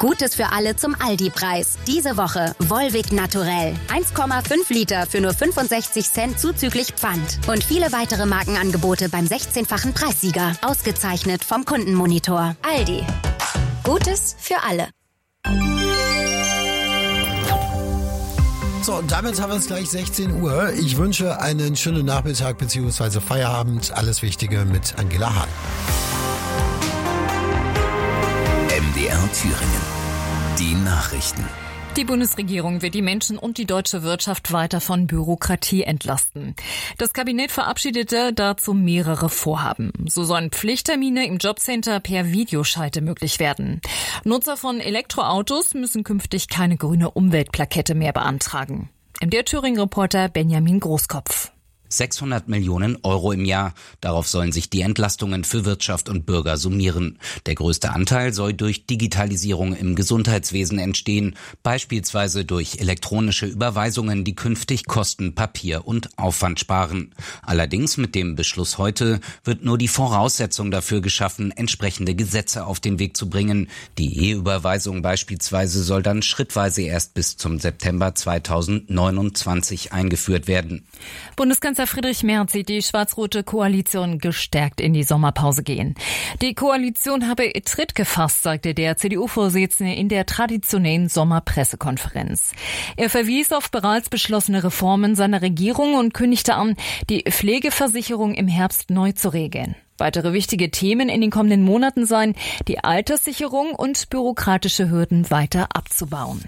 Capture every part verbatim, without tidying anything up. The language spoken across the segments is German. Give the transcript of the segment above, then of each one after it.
Gutes für alle zum Aldi-Preis. Diese Woche Volvic Naturell. eins Komma fünf Liter für nur fünfundsechzig Cent zuzüglich Pfand. Und viele weitere Markenangebote beim sechzehnfachen Preissieger. Ausgezeichnet vom Kundenmonitor. Aldi. Gutes für alle. So, und damit haben wir es gleich sechzehn Uhr. Ich wünsche einen schönen Nachmittag bzw. Feierabend. Alles Wichtige mit Angela Hahn. M D R Thüringen. Die Nachrichten. Die Bundesregierung wird die Menschen und die deutsche Wirtschaft weiter von Bürokratie entlasten. Das Kabinett verabschiedete dazu mehrere Vorhaben. So sollen Pflichttermine im Jobcenter per Videoschalte möglich werden. Nutzer von Elektroautos müssen künftig keine grüne Umweltplakette mehr beantragen. M D R Thüringen-Reporter Benjamin Großkopf. sechshundert Millionen Euro im Jahr. Darauf sollen sich die Entlastungen für Wirtschaft und Bürger summieren. Der größte Anteil soll durch Digitalisierung im Gesundheitswesen entstehen, beispielsweise durch elektronische Überweisungen, die künftig Kosten, Papier und Aufwand sparen. Allerdings mit dem Beschluss heute wird nur die Voraussetzung dafür geschaffen, entsprechende Gesetze auf den Weg zu bringen. Die E-Überweisung beispielsweise soll dann schrittweise erst bis zum September zweitausendneunundzwanzig eingeführt werden. Bundeskanzler Friedrich Merz sieht die schwarz-rote Koalition gestärkt in die Sommerpause gehen. Die Koalition habe Tritt gefasst, sagte der C D U-Vorsitzende in der traditionellen Sommerpressekonferenz. Er verwies auf bereits beschlossene Reformen seiner Regierung und kündigte an, die Pflegeversicherung im Herbst neu zu regeln. Weitere wichtige Themen in den kommenden Monaten seien, die Alterssicherung und bürokratische Hürden weiter abzubauen.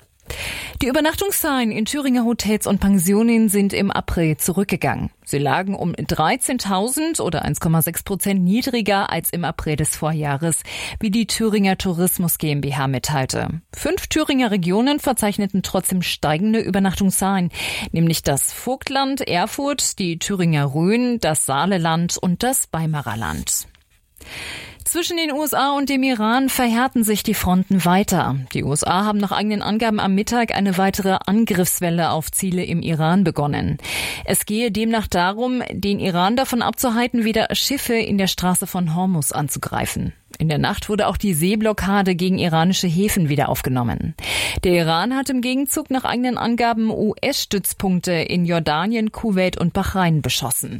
Die Übernachtungszahlen in Thüringer Hotels und Pensionen sind im April zurückgegangen. Sie lagen um dreizehntausend oder eins Komma sechs Prozent niedriger als im April des Vorjahres, wie die Thüringer Tourismus GmbH mitteilte. Fünf Thüringer Regionen verzeichneten trotzdem steigende Übernachtungszahlen, nämlich das Vogtland, Erfurt, die Thüringer Rhön, das Saaleland und das Weimarer Land. Zwischen den U S A und dem Iran verhärten sich die Fronten weiter. Die U S A haben nach eigenen Angaben am Mittag eine weitere Angriffswelle auf Ziele im Iran begonnen. Es gehe demnach darum, den Iran davon abzuhalten, wieder Schiffe in der Straße von Hormuz anzugreifen. In der Nacht wurde auch die Seeblockade gegen iranische Häfen wieder aufgenommen. Der Iran hat im Gegenzug nach eigenen Angaben U S-Stützpunkte in Jordanien, Kuwait und Bahrain beschossen.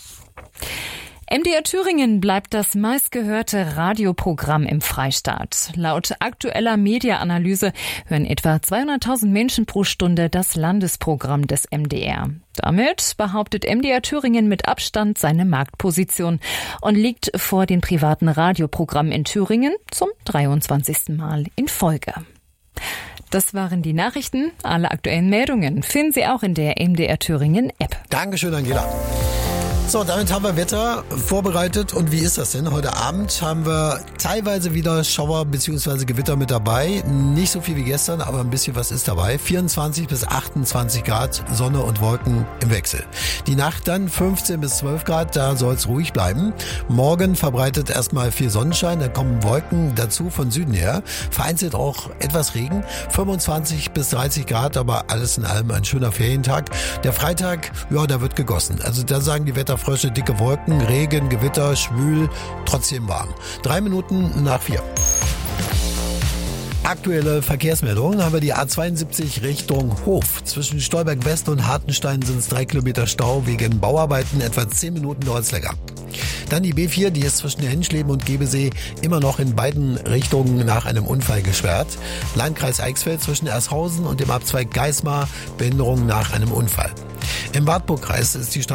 M D R Thüringen bleibt das meistgehörte Radioprogramm im Freistaat. Laut aktueller Media-Analyse hören etwa zweihunderttausend Menschen pro Stunde das Landesprogramm des M D R. Damit behauptet M D R Thüringen mit Abstand seine Marktposition und liegt vor den privaten Radioprogrammen in Thüringen zum dreiundzwanzigsten Mal in Folge. Das waren die Nachrichten. Alle aktuellen Meldungen finden Sie auch in der M D R Thüringen App. Dankeschön, Angela. So, damit haben wir Wetter vorbereitet. Und wie ist das denn? Heute Abend haben wir teilweise wieder Schauer bzw. Gewitter mit dabei. Nicht so viel wie gestern, aber ein bisschen was ist dabei. vierundzwanzig bis achtundzwanzig Grad, Sonne und Wolken im Wechsel. Die Nacht dann fünfzehn bis zwölf Grad, da soll es ruhig bleiben. Morgen verbreitet erstmal viel Sonnenschein, dann kommen Wolken dazu von Süden her. Vereinzelt auch etwas Regen. fünfundzwanzig bis dreißig Grad, aber alles in allem ein schöner Ferientag. Der Freitag, ja, da wird gegossen. Also da sagen die Wetter Frösche, dicke Wolken, Regen, Gewitter, schwül, trotzdem warm. Drei Minuten nach vier. Aktuelle Verkehrsmeldungen haben wir die A zweiundsiebzig Richtung Hof. Zwischen Stolberg West und Hartenstein sind es drei Kilometer Stau wegen Bauarbeiten. Etwa zehn Minuten dauert es länger. Dann die B vier, die ist zwischen Henschleben und Gebesee immer noch in beiden Richtungen nach einem Unfall gesperrt. Landkreis Eichsfeld zwischen Ershausen und dem Abzweig Geismar, Behinderung nach einem Unfall. Im Wartburgkreis ist die Straße